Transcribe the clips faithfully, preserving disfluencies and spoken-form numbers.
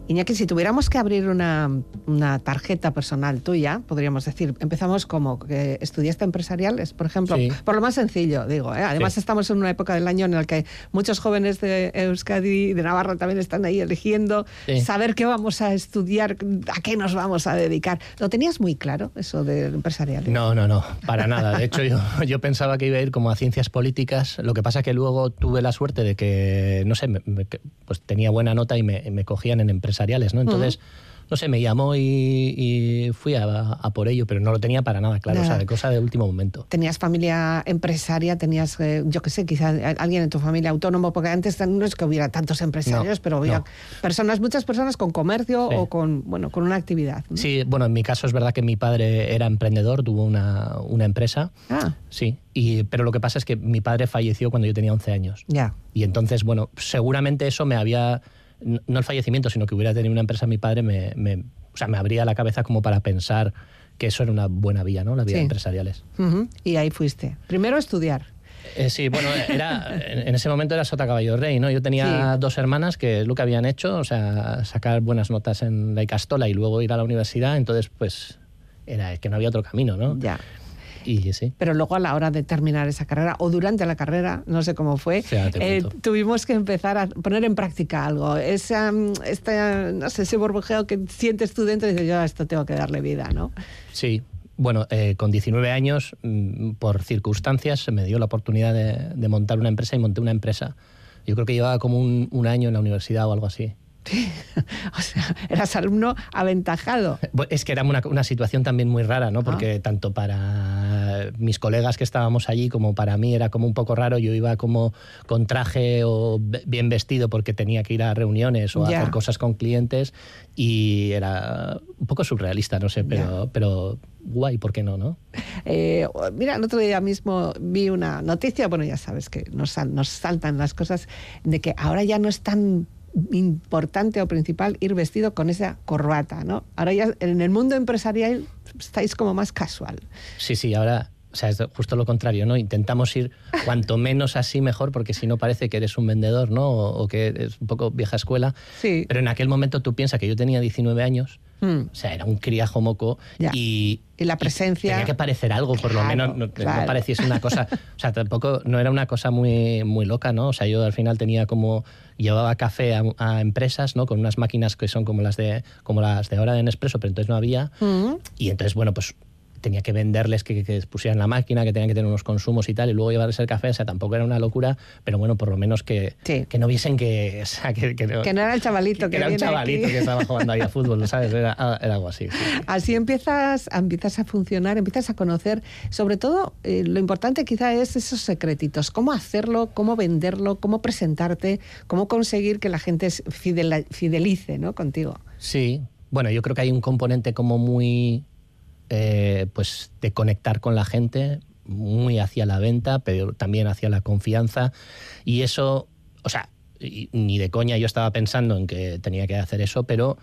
Iñaki, si tuviéramos que abrir una, una tarjeta personal tuya, podríamos decir, empezamos como que estudiaste empresariales, por ejemplo, sí. por lo más sencillo, digo, ¿eh? Además sí. estamos en una época del año en la que muchos jóvenes de Euskadi y de Navarra también están ahí eligiendo sí. saber qué vamos a estudiar, a qué nos vamos a dedicar. ¿Lo tenías muy claro, eso de empresariales? No, no, no, para nada. De hecho, yo, yo pensaba que iba a ir como a ciencias políticas, lo que pasa que luego tuve la suerte de que, no sé, me, me, pues tenía buena nota y me, me cogían en empresariales. ¿no? Entonces, uh-huh. no sé, me llamó y, y fui a, a por ello, pero no lo tenía para nada claro, nada. O sea, de cosa de último momento. ¿Tenías familia empresaria? ¿Tenías, eh, yo qué sé, quizá alguien en tu familia autónomo? Porque antes no es que hubiera tantos empresarios, no, pero había no. personas, muchas personas con comercio sí. o con, bueno, con una actividad, ¿no? Sí, bueno, en mi caso es verdad que mi padre era emprendedor, tuvo una, una empresa. Ah. Sí, y, pero lo que pasa es que mi padre falleció cuando yo tenía once años. Ya. Y entonces, bueno, seguramente eso me había... no el fallecimiento, sino que hubiera tenido una empresa mi padre, me, me, o sea, me abría la cabeza como para pensar que eso era una buena vía, ¿no? La vía sí. empresariales. Uh-huh. Y ahí fuiste. Primero estudiar. Eh, sí, bueno, era en ese momento era sota caballo rey, ¿no? Yo tenía sí. dos hermanas que es lo que habían hecho, o sea, sacar buenas notas en la Ikastola y luego ir a la universidad, entonces pues era que no había otro camino, ¿no? Ya. Y sí. Pero luego a la hora de terminar esa carrera, o durante la carrera, no sé cómo fue, sí, eh, tuvimos que empezar a poner en práctica algo. Esa, esta, no sé, ese burbujeo que sientes tú dentro y dices, yo a esto tengo que darle vida, ¿no? Sí. Bueno, eh, con diecinueve años, por circunstancias, se me dio la oportunidad de, de montar una empresa y monté una empresa. Yo creo que llevaba como un, un año en la universidad o algo así. Sí. O sea, eras alumno aventajado. Es que era una, una situación también muy rara, ¿no? Porque ah. tanto para mis colegas que estábamos allí como para mí era como un poco raro. Yo iba como con traje o bien vestido porque tenía que ir a reuniones o a yeah. hacer cosas con clientes y era un poco surrealista, no sé, pero, yeah. pero guay, ¿por qué no, no? Eh, mira, el otro día mismo vi una noticia, bueno, ya sabes que nos, nos saltan las cosas, de que ahora ya no es tan importante o principal ir vestido con esa corbata, ¿no? Ahora ya en el mundo empresarial estáis como más casual. Sí, sí, ahora, o sea, es justo lo contrario, ¿no? Intentamos ir cuanto menos así mejor, porque si no parece que eres un vendedor, ¿no? O, o que eres un poco vieja escuela. Sí. Pero en aquel momento tú piensas que yo tenía diecinueve años, mm. o sea, era un criajo moco ya. y... Y la presencia... Y tenía que parecer algo, por claro, lo menos, no, claro. no pareciese una cosa... O sea, tampoco, no era una cosa muy, muy loca, ¿no? O sea, yo al final tenía como... Llevaba café a, a empresas, ¿no? Con unas máquinas que son como las de como las de ahora de Nespresso, pero entonces no había. Mm. Y entonces, bueno, pues tenía que venderles que, que pusieran la máquina, que tenían que tener unos consumos y tal, y luego llevarles el café. O sea, tampoco era una locura, pero bueno, por lo menos que, sí. que no viesen que... O sea, que, que, no, que no era el chavalito que, que era un chavalito aquí. que estaba jugando ahí a fútbol, ¿sabes? Era, era algo así. Sí. Así empiezas, empiezas a funcionar, empiezas a conocer, sobre todo, eh, lo importante quizá es esos secretitos, cómo hacerlo, cómo venderlo, cómo presentarte, cómo conseguir que la gente fidel, fidelice, ¿no? contigo. Sí, bueno, yo creo que hay un componente como muy... Eh, pues de conectar con la gente, muy hacia la venta, pero también hacia la confianza. Y eso, o sea, y, ni de coña yo estaba pensando en que tenía que hacer eso, pero,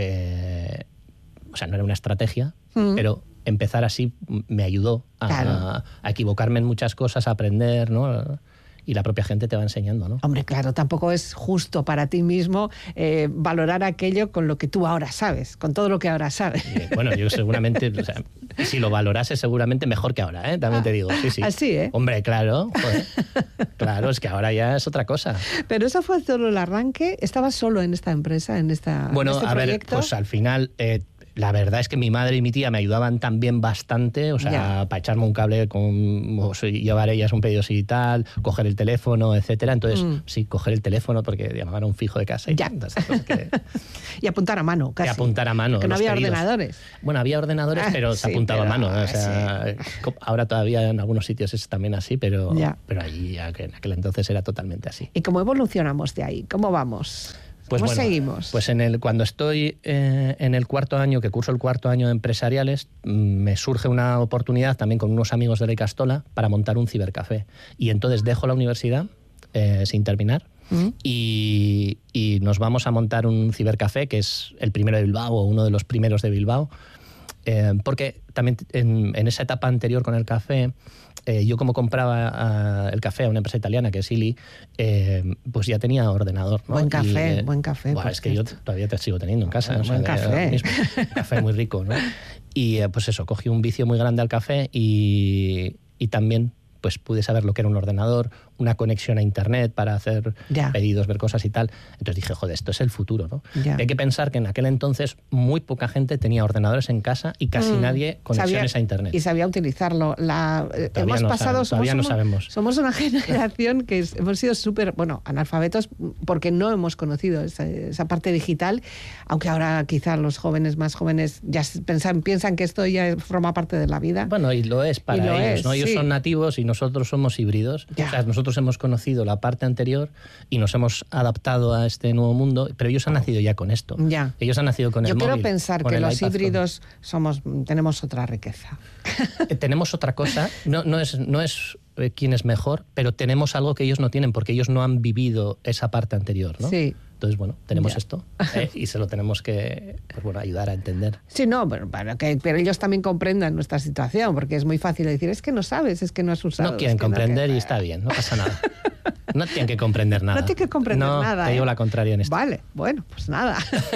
eh, o sea, no era una estrategia, mm. pero empezar así me ayudó a, claro. a, a equivocarme en muchas cosas, a aprender, ¿no? Y la propia gente te va enseñando, ¿no? Hombre, claro, tampoco es justo para ti mismo eh, valorar aquello con lo que tú ahora sabes, con todo lo que ahora sabes. Y, bueno, yo seguramente, o sea, si lo valorase seguramente mejor que ahora, ¿eh? También ah, te digo, sí, sí. Así, ¿eh? Hombre, claro, joder. Claro, es que ahora ya es otra cosa. Pero eso fue solo el arranque, ¿estabas solo en esta empresa, en, esta, bueno, en este a proyecto? Ver, pues al final... Eh, la verdad es que mi madre y mi tía me ayudaban también bastante, o sea, yeah. para echarme un cable, con, o sea, llevar ellas un pedido y tal, coger el teléfono, etcétera. Entonces, mm. sí, coger el teléfono porque llamaban a un fijo de casa y ya. tantas cosas que... Y apuntar a mano, casi. Y apuntar a mano. Que no había pedidos. ordenadores. Bueno, había ordenadores, ah, pero sí, se apuntaba pero, a mano. O sea, sí. Ahora todavía en algunos sitios es también así, pero, yeah. pero ahí en aquel entonces era totalmente así. ¿Y cómo evolucionamos de ahí? ¿Cómo vamos? Pues ¿Cómo bueno, seguimos? Pues en el, cuando estoy eh, en el cuarto año, que curso el cuarto año de empresariales, me surge una oportunidad también con unos amigos de la Ikastola para montar un cibercafé. Y entonces dejo la universidad eh, sin terminar ¿Mm? y, y nos vamos a montar un cibercafé, que es el primero de Bilbao o uno de los primeros de Bilbao. Eh, porque también en, en esa etapa anterior con el café eh, yo como compraba uh, el café a una empresa italiana que es Illy, eh, pues ya tenía ordenador, ¿no? Buen café, y, eh, buen café. Bueno, es que yo todavía te sigo teniendo en casa. Buen, o sea, buen café. Mismo, un café muy rico, ¿no? Y eh, pues eso, cogí un vicio muy grande al café y, y también pues pude saber lo que era un ordenador, una conexión a internet para hacer ya. pedidos, ver cosas y tal. Entonces dije, joder, esto es el futuro, ¿no? Hay que pensar que en aquel entonces muy poca gente tenía ordenadores en casa y casi mm. nadie conexiones sabía, a internet. Y sabía utilizarlo. La, hemos no pasado, saben, todavía somos, no sabemos. Somos una generación que es, hemos sido súper, bueno, analfabetos porque no hemos conocido esa, esa parte digital, aunque ahora quizás los jóvenes más jóvenes ya piensan, piensan que esto ya forma parte de la vida. Bueno, y lo es para lo ellos, es, ¿no? Ellos sí. son nativos y nosotros somos híbridos. Ya. O sea, nosotros hemos conocido la parte anterior y nos hemos adaptado a este nuevo mundo, pero ellos han nacido ya con esto. Ya. Ellos han nacido con Yo el móvil. Yo quiero pensar que los híbridos con... somos, tenemos otra riqueza. Tenemos otra cosa. No, no es, no es eh, quién es mejor, pero tenemos algo que ellos no tienen porque ellos no han vivido esa parte anterior, ¿no? Sí. Entonces, bueno, tenemos ya. esto eh, y se lo tenemos que pues, bueno, ayudar a entender. Sí, no, pero, para que, pero ellos también comprendan nuestra situación, porque es muy fácil decir, es que no sabes, es que no has usado. No quieren es que comprender no, que... y está bien, no pasa nada. No tienen que comprender nada. No tienen que comprender no, nada. Te digo ¿eh? la contraria en esto. Vale, bueno, pues nada.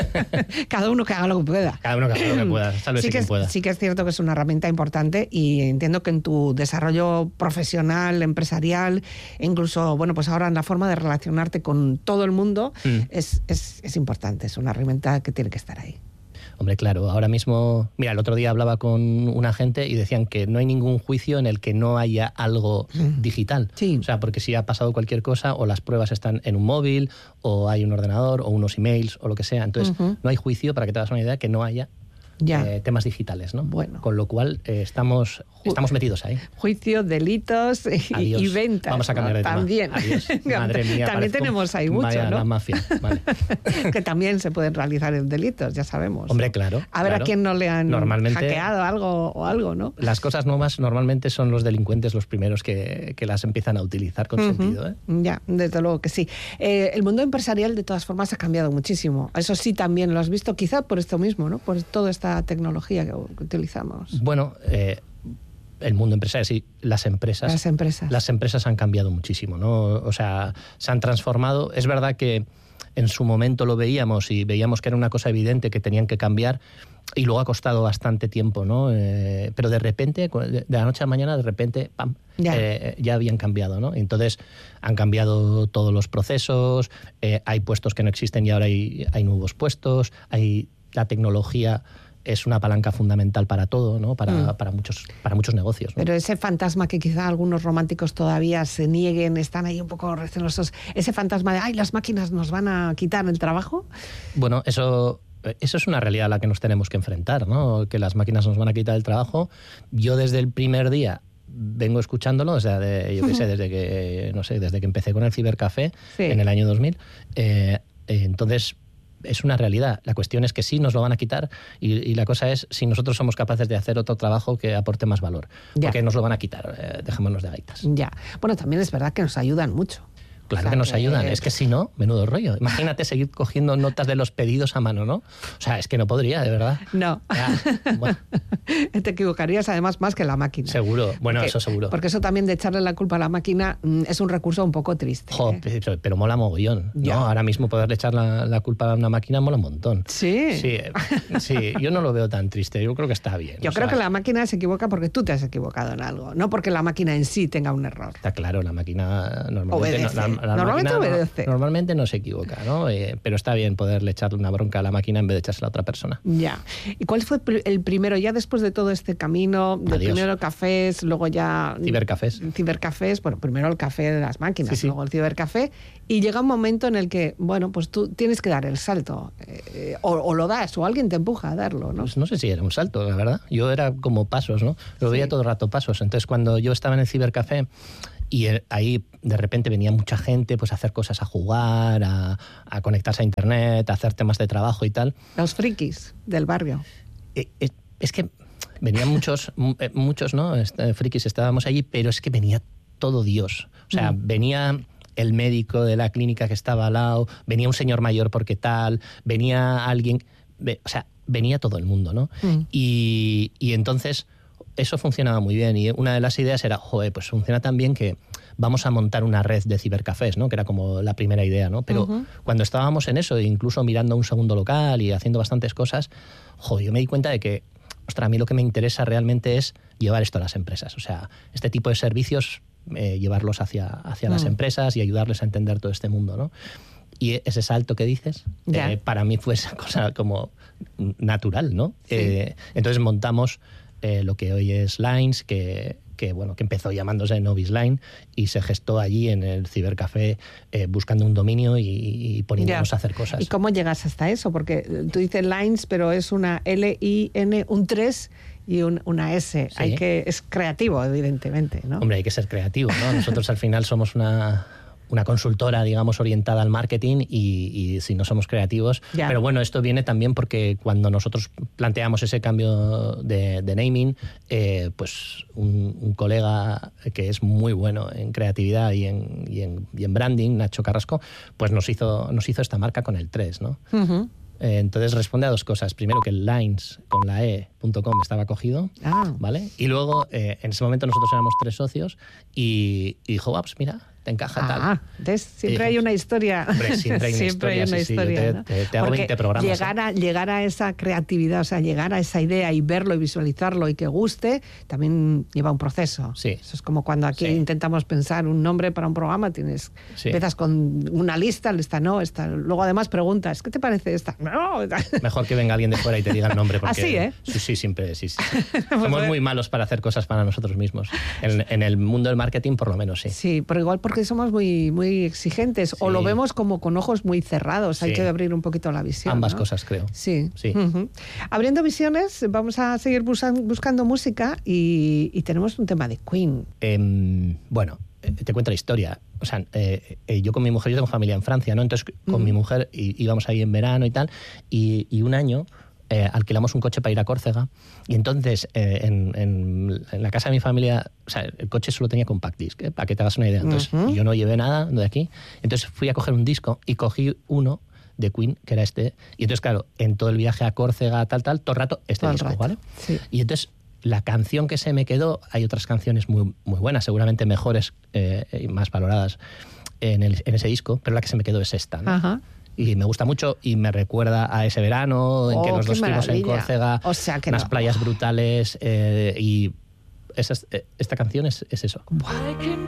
Cada uno que haga lo que pueda. Cada uno que haga lo que pueda. Tal vez sí, sí que quien es, pueda. Sí que es cierto que es una herramienta importante y entiendo que en tu desarrollo profesional, empresarial, e incluso, bueno, pues ahora en la forma de relacionarte con todo el mundo, mm. es, es, es importante. Es una herramienta que tiene que estar ahí. Hombre, claro, ahora mismo... Mira, el otro día hablaba con una gente y decían que no hay ningún juicio en el que no haya algo mm. digital. Sí. O sea, porque si ha pasado cualquier cosa, o las pruebas están en un móvil, o hay un ordenador, o unos emails, o lo que sea. Entonces, uh-huh. no hay juicio, para que te hagas una idea, que no haya ya. Eh, temas digitales, ¿no? Bueno. Con lo cual, eh, estamos, estamos metidos ahí. Juicio, delitos y, y ventas. Vamos a cambiar de tema. También. Adiós. Madre mía, también tenemos ahí mucho, vaya, ¿no? La mafia. Vale. Que también se pueden realizar en delitos, ya sabemos. Hombre, claro. A ver claro. a quién no le han normalmente, hackeado algo o algo, ¿no? Las cosas nuevas normalmente son los delincuentes los primeros que, que las empiezan a utilizar con uh-huh. sentido, ¿eh? Ya, desde luego que sí. Eh, el mundo empresarial, de todas formas, ha cambiado muchísimo. Eso sí también lo has visto, quizá por esto mismo, ¿no? Por toda esta tecnología que, que utilizamos. Bueno, eh, el mundo empresarial, sí, las empresas. Las empresas. Las empresas han cambiado muchísimo, ¿no? O sea, se han transformado. Es verdad que en su momento lo veíamos y veíamos que era una cosa evidente que tenían que cambiar y luego ha costado bastante tiempo, ¿no? Eh, pero de repente, de la noche a la mañana, de repente, ¡pam!, ya, eh, ya habían cambiado, ¿no? Entonces han cambiado todos los procesos, eh, hay puestos que no existen y ahora hay, hay nuevos puestos, hay la tecnología... es una palanca fundamental para todo, ¿no? Para, mm. para, muchos, para muchos negocios, ¿no? Pero ese fantasma que quizá algunos románticos todavía se nieguen, están ahí un poco recelosos, ese fantasma de, ay, las máquinas nos van a quitar el trabajo. Bueno, eso... Eso es una realidad a la que nos tenemos que enfrentar, ¿no? Que las máquinas nos van a quitar el trabajo. Yo desde el primer día vengo escuchándolo, o sea, de, yo qué sé, desde que, no sé, desde que empecé con el cibercafé sí. en el año dos mil. Eh, eh, entonces, es una realidad. La cuestión es que sí nos lo van a quitar y, y la cosa es si nosotros somos capaces de hacer otro trabajo que aporte más valor. Ya. Porque nos lo van a quitar, eh, dejémonos de gaitas. Ya. Bueno, también es verdad que nos ayudan mucho. Claro, o sea, que nos que... ayudan. Es que si no, menudo rollo. Imagínate seguir cogiendo notas de los pedidos a mano, ¿no? O sea, es que no podría, de verdad. No. Ya, bueno. Te equivocarías además más que la máquina. Seguro. Bueno, porque, eso seguro. Porque eso también de echarle la culpa a la máquina es un recurso un poco triste. Jo, ¿eh? pero, pero mola mogollón, ¿no? Ahora mismo poderle echar la, la culpa a una máquina mola un montón. Sí. Sí, sí. Yo no lo veo tan triste. Yo creo que está bien. Yo o creo sea, que la máquina se equivoca porque tú te has equivocado en algo, no porque la máquina en sí tenga un error. Está claro, la máquina normalmente... Obedece. No, la, la normalmente máquina obedece. No, normalmente no se equivoca, ¿no? Eh, pero está bien poderle echarle una bronca a la máquina en vez de echársela a otra persona. Ya. ¿Y cuál fue el primero, ya después de todo este camino, de Adiós. primero cafés, luego ya... Cibercafés. Cibercafés, bueno, primero el café de las máquinas, sí, sí. luego el cibercafé, y llega un momento en el que, bueno, pues tú tienes que dar el salto, eh, o, o lo das, o alguien te empuja a darlo, ¿no? Pues no sé si era un salto, la verdad. Yo era como pasos, ¿no? Lo veía sí. todo el rato pasos. Entonces, cuando yo estaba en el cibercafé, y ahí de repente venía mucha gente pues a hacer cosas, a jugar, a, a conectarse a internet, a hacer temas de trabajo y tal. Los frikis del barrio. Eh, eh, es que venían muchos, muchos, ¿no? Este, frikis estábamos allí, pero es que venía todo Dios. O sea, mm. venía el médico de la clínica que estaba al lado, venía un señor mayor porque tal, venía alguien... O sea, venía todo el mundo, ¿no? Mm. Y, y entonces... eso funcionaba muy bien y una de las ideas era, joder, pues funciona tan bien que vamos a montar una red de cibercafés, ¿no? Que era como la primera idea, ¿no? Pero uh-huh. cuando estábamos en eso, incluso mirando un segundo local y haciendo bastantes cosas, joder, yo me di cuenta de que, ostras, a mí lo que me interesa realmente es llevar esto a las empresas. O sea, este tipo de servicios, eh, llevarlos hacia, hacia uh-huh. las empresas y ayudarles a entender todo este mundo, ¿no? Y ese salto que dices, yeah. eh, para mí fue esa cosa como natural, ¿no? Sí. Eh, entonces montamos eh, lo que hoy es Lines, que... que bueno, que empezó llamándose Novis Line y se gestó allí en el cibercafé eh, buscando un dominio y, y poniéndonos yeah. a hacer cosas. ¿Y cómo llegas hasta eso? Porque tú dices Lines, pero es una L I N, un tres y un, una S. Sí. Hay que, es creativo, evidentemente, ¿no? Hombre, hay que ser creativo, ¿no? Nosotros al final somos una... una consultora, digamos, orientada al marketing y, y si no somos creativos. Ya. Pero bueno, esto viene también porque cuando nosotros planteamos ese cambio de, de naming, eh, pues un, un colega que es muy bueno en creatividad y en, y en, y en branding, Nacho Carrasco, pues nos hizo, nos hizo esta marca con el tres, ¿no? Uh-huh. Eh, entonces responde a dos cosas. Primero, que el Lines con la e punto com estaba cogido, ah. ¿vale? Y luego, eh, en ese momento nosotros éramos tres socios y, y dijo, ah, pues mira, te encaja ah, tal. Siempre hay una historia. Hombre, siempre hay una siempre historia. Hay una sí, historia sí, ¿no? te, te, te hago veinte programas. Llegar a, ¿eh? llegar a esa creatividad, o sea, llegar a esa idea y verlo y visualizarlo y que guste, también lleva un proceso. Sí. Eso es como cuando aquí sí. intentamos pensar un nombre para un programa, tienes sí. empiezas con una lista, lista no, esta. Luego además preguntas, ¿qué te parece esta? No. Mejor que venga alguien de fuera y te diga el nombre. Porque, Así, ¿eh? Sí, sí, siempre, sí. sí. Somos muy malos para hacer cosas para nosotros mismos. En, en el mundo del marketing, por lo menos, sí. Sí, pero igual porque somos muy muy exigentes sí. o lo vemos como con ojos muy cerrados, sí. hay que abrir un poquito la visión. Ambas ¿no? cosas, creo. Sí. sí. Uh-huh. Abriendo visiones, vamos a seguir busan, buscando música y, y tenemos un tema de Queen. Eh, bueno, te cuento la historia. O sea, eh, eh, yo con mi mujer, yo tengo familia en Francia, ¿no? Entonces con uh-huh. mi mujer y, íbamos ahí en verano y tal, y, y un año Eh, alquilamos un coche para ir a Córcega y entonces eh, en, en, en la casa de mi familia, o sea, el coche solo tenía compact disc, ¿eh? Para que te hagas una idea. Entonces uh-huh. yo no llevé nada de aquí, entonces fui a coger un disco y cogí uno de Queen, que era este, y entonces claro, en todo el viaje a Córcega, tal, tal, todo el rato este todo disco, rato. ¿Vale? Sí. Y entonces la canción que se me quedó, hay otras canciones muy, muy buenas, seguramente mejores eh, y más valoradas en, el, en ese disco, pero la que se me quedó es esta, ¿no? Uh-huh. Y me gusta mucho y me recuerda a ese verano en oh, que los dos maravilla. estuvimos en Córcega, o sea que unas no. playas brutales eh, y esa, esta canción es, es eso.